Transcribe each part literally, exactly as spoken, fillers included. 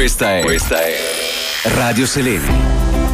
Questa è Questa è Radio Selene.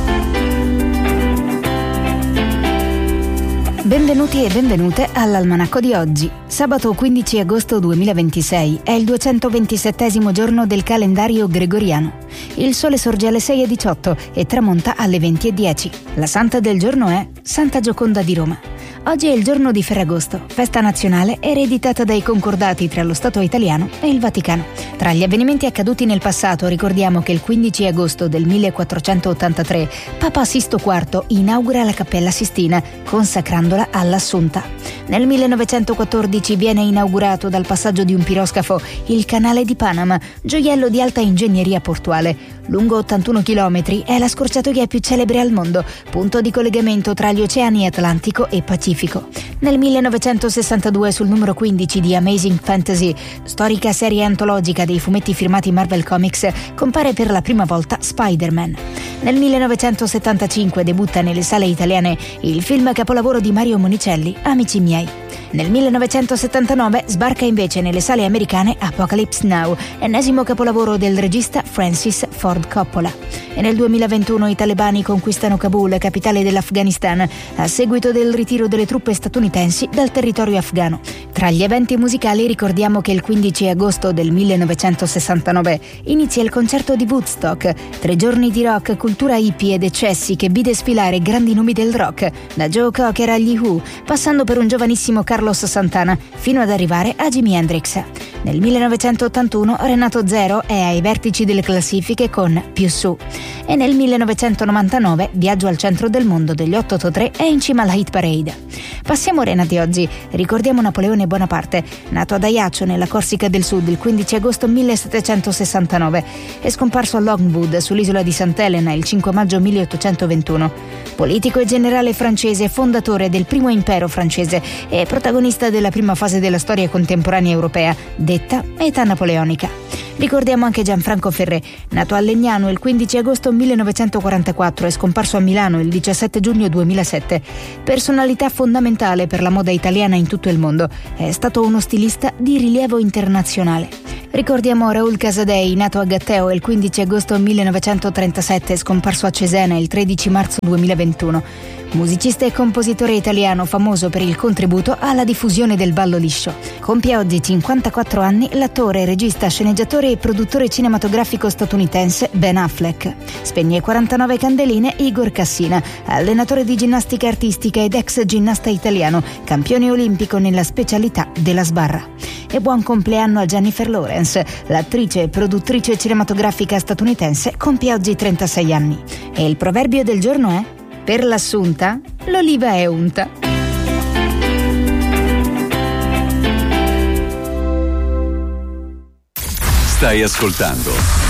Benvenuti e benvenute all'Almanacco di oggi. Sabato quindici agosto duemilaventisei è il duecentoventisettesimo giorno del calendario gregoriano. Il sole sorge alle sei e diciotto e tramonta alle venti e dieci. La santa del giorno è Santa Gioconda di Roma. Oggi è il giorno di Ferragosto, festa nazionale ereditata dai concordati tra lo Stato italiano e il Vaticano. Tra gli avvenimenti accaduti nel passato ricordiamo che il quindici agosto del millequattrocentottantatré Papa Sisto quarto inaugura la Cappella Sistina, consacrandola all'Assunta. Nel millenovecentoquattordici viene inaugurato dal passaggio di un piroscafo il Canale di Panama, gioiello di alta ingegneria portuale. Lungo ottantuno chilometri, è la scorciatoia più celebre al mondo, punto di collegamento tra gli oceani Atlantico e Pacifico. Nel millenovecentosessantadue, sul numero quindici di Amazing Fantasy, storica serie antologica dei fumetti firmati Marvel Comics, compare per la prima volta Spider-Man. Nel millenovecentosettantacinque debutta nelle sale italiane il film capolavoro di Mario Monicelli, Amici miei. Nel millenovecentosettantanove sbarca invece nelle sale americane Apocalypse Now, ennesimo capolavoro del regista Francis Ford Coppola. E nel duemilaventuno i talebani conquistano Kabul, capitale dell'Afghanistan, a seguito del ritiro delle truppe statunitensi dal territorio afghano. Tra gli eventi musicali ricordiamo che il quindici agosto del millenovecentosessantanove inizia il concerto di Woodstock, tre giorni di rock, cultura hippie ed eccessi che vide sfilare grandi nomi del rock, da Joe Cocker agli Who, passando per un giovanissimo Carlos Santana, fino ad arrivare a Jimi Hendrix. Nel millenovecentottantuno Renato Zero è ai vertici delle classifiche con Più su. E nel millenovecentonovantanove Viaggio al centro del mondo degli otto otto tre è in cima alla hit parade. Passiamo ora di oggi. Ricordiamo Napoleone Bonaparte, nato ad Ajaccio nella Corsica del Sud il quindici agosto millesettecentosessantanove e scomparso a Longwood sull'isola di Sant'Elena il cinque maggio milleottocentoventuno. Politico e generale francese, fondatore del primo impero francese e protagonista della prima fase della storia contemporanea europea, detta età napoleonica. Ricordiamo anche Gianfranco Ferré, nato a Legnano il quindici agosto millenovecentoquarantaquattro e scomparso a Milano il diciassette giugno duemilasette. Personalità fondamentale per la moda italiana in tutto il mondo, è stato uno stilista di rilievo internazionale. Ricordiamo Raoul Casadei, nato a Gatteo il quindici agosto millenovecentotrentasette e scomparso a Cesena il tredici marzo duemilaventuno. Musicista e compositore italiano famoso per il contributo alla diffusione del ballo liscio. Compie oggi cinquantaquattro anni l'attore, regista, sceneggiatore e produttore cinematografico statunitense Ben Affleck. Spegne quarantanove candeline Igor Cassina, allenatore di ginnastica artistica ed ex ginnasta italiano, campione olimpico nella specialità della sbarra. E buon compleanno a Jennifer Lawrence, l'attrice e produttrice cinematografica statunitense, compie oggi trentasei anni. E il proverbio del giorno è: per l'Assunta, l'oliva è unta. Stai ascoltando